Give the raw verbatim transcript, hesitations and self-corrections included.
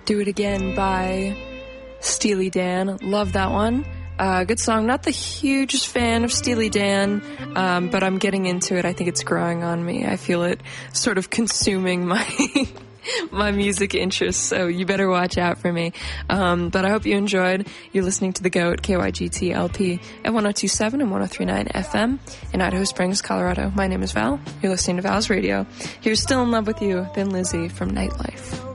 Do It Again by Steely Dan. Love that one. Uh, good song. Not the hugest fan of Steely Dan, um, but I'm getting into it. I think it's growing on me. I feel it sort of consuming my my music interests, so you better watch out for me. Um, but I hope you enjoyed. You're listening to The Goat, K Y G T L P, at one oh two point seven and one oh three point nine F M in Idaho Springs, Colorado. My name is Val. You're listening to Val's Radio. Here's Still in Love with You, then Lizzie from Nightlife.